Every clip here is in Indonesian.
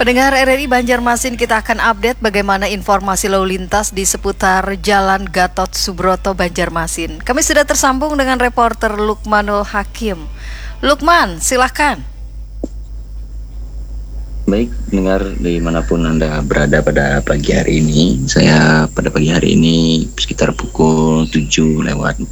Pendengar RRI Banjarmasin, kita akan update bagaimana informasi lalu lintas di seputar Jalan Gatot Subroto Banjarmasin. Kami sudah tersambung dengan reporter Lukmanul Hakim. Lukman, silakan. Baik, dengar dimanapun Anda berada pada pagi hari ini. Saya pada pagi hari ini sekitar pukul 7:41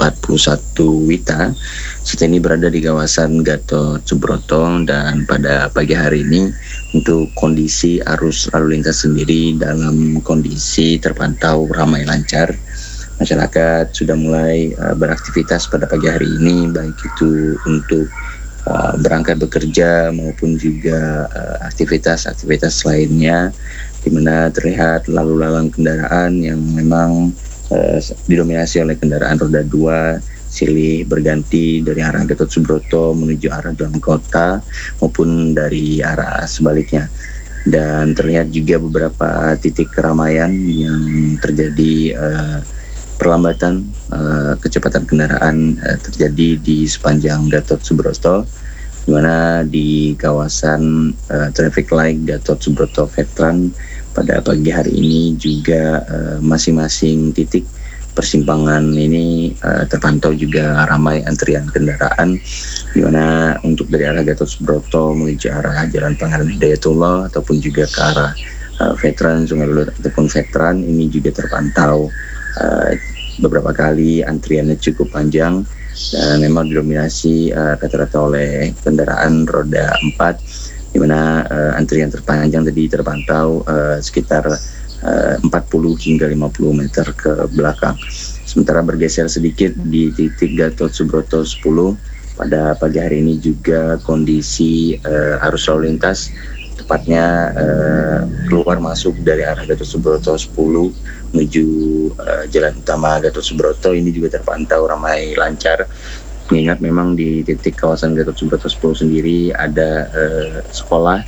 WITA. Saat ini berada di kawasan Gatot Subroto, dan pada pagi hari ini untuk kondisi arus lalu lintas sendiri dalam kondisi terpantau ramai lancar. Masyarakat sudah mulai beraktivitas pada pagi hari ini, baik itu untuk berangkat bekerja maupun juga aktivitas-aktivitas lainnya, di mana terlihat lalu lalang kendaraan yang memang didominasi oleh kendaraan roda 2 silih berganti dari arah Gatot Subroto menuju arah dalam kota maupun dari arah sebaliknya. Dan terlihat juga beberapa titik keramaian yang terjadi perlambatan kecepatan kendaraan terjadi di sepanjang Gatot Subroto, di mana di kawasan traffic light Gatot Subroto Veteran pada pagi hari ini juga masing-masing titik persimpangan ini terpantau juga ramai antrian kendaraan, di mana untuk dari arah Gatot Subroto menuju arah Jalan Pangeran Hidayatullah ataupun juga ke arah Veteran Sungai Lulut ataupun Veteran ini juga terpantau beberapa kali antriannya cukup panjang, dan memang didominasi rata-rata oleh kendaraan roda 4, di mana antrian terpanjang tadi terpantau sekitar 40 hingga 50 meter ke belakang. Sementara bergeser sedikit di titik Gatot Subroto 10, pada pagi hari ini juga kondisi arus lalu lintas tepatnya keluar masuk dari arah Gatot Subroto 10 menuju jalan utama Gatot Subroto ini juga terpantau ramai lancar. Mengingat memang di titik kawasan Gatot Subroto 10 sendiri ada sekolah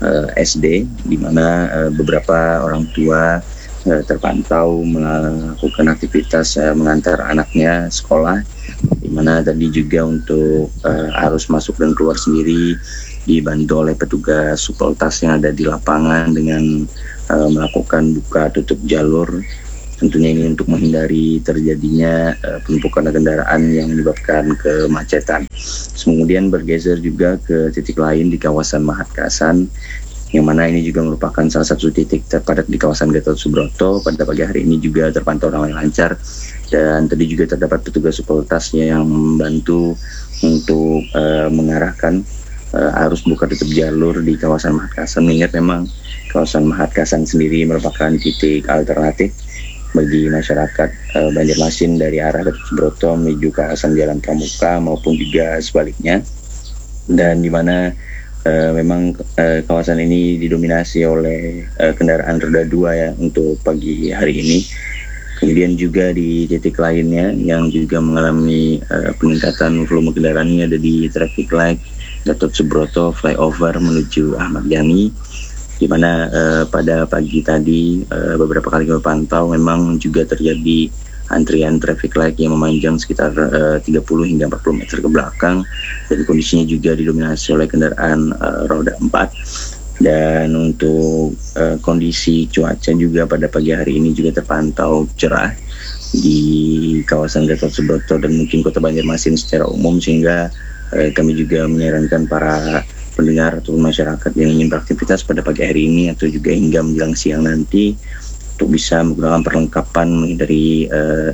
SD, di mana beberapa orang tua terpantau melakukan aktivitas mengantar anaknya sekolah, di mana tadi juga untuk arus masuk dan keluar sendiri dibantu oleh petugas supeltas yang ada di lapangan dengan melakukan buka tutup jalur. Tentunya ini untuk menghindari terjadinya penumpukan kendaraan yang menyebabkan kemacetan. Kemudian bergeser juga ke titik lain di kawasan Mahatkasan, yang mana ini juga merupakan salah satu titik terpadat di kawasan Gatot Subroto. Pada pagi hari ini juga terpantau ramai lancar, dan tadi juga terdapat petugas supeltasnya yang membantu untuk mengarahkan arus buka tutup jalur di kawasan Mahatkasan, mengingat memang kawasan Mahatkasan sendiri merupakan titik alternatif bagi masyarakat Banjarmasin dari arah Gatot Subroto menuju kawasan Jalan Pramuka maupun juga sebaliknya, dan di mana memang kawasan ini didominasi oleh kendaraan roda 2 ya untuk pagi hari ini. Kemudian juga di titik lainnya yang juga mengalami peningkatan volume kendaraannya ada di traffic light Gatot Subroto flyover menuju Ahmad Yani, di mana pada pagi tadi beberapa kali kami pantau memang juga terjadi antrian traffic light yang memanjang sekitar 30 hingga 40 meter ke belakang, dan kondisinya juga didominasi oleh kendaraan roda 4. Dan untuk kondisi cuaca juga pada pagi hari ini juga terpantau cerah di kawasan Gatot Subroto dan mungkin Kota Banjarmasin secara umum, sehingga kami juga menyarankan para pendengar atau masyarakat yang ingin beraktivitas pada pagi hari ini atau juga hingga menjelang siang nanti untuk bisa menggunakan perlengkapan menghindari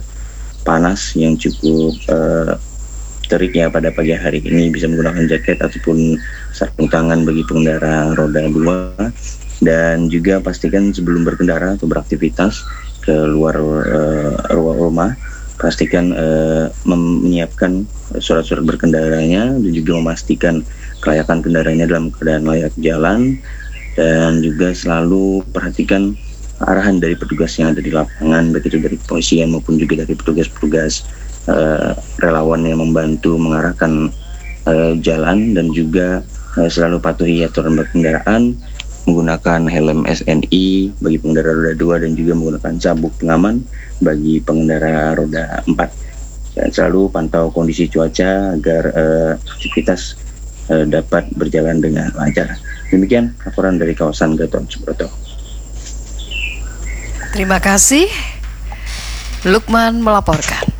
panas yang cukup terik ya pada pagi hari ini, bisa menggunakan jaket ataupun sarung tangan bagi pengendara roda 2, dan juga pastikan sebelum berkendara atau beraktivitas ke luar rumah, pastikan menyiapkan surat-surat berkendaranya dan juga memastikan kelayakan kendaraannya dalam keadaan layak jalan, dan juga selalu perhatikan arahan dari petugas yang ada di lapangan, baik itu dari kepolisian maupun juga dari petugas-petugas relawan yang membantu mengarahkan jalan, dan juga selalu patuhi aturan berkendaraan, menggunakan helm SNI bagi pengendara roda 2 dan juga menggunakan sabuk pengaman bagi pengendara roda 4. Dan selalu pantau kondisi cuaca agar aktivitas dapat berjalan dengan lancar. Demikian laporan dari kawasan Gatot Subroto. Terima kasih. Lukman melaporkan.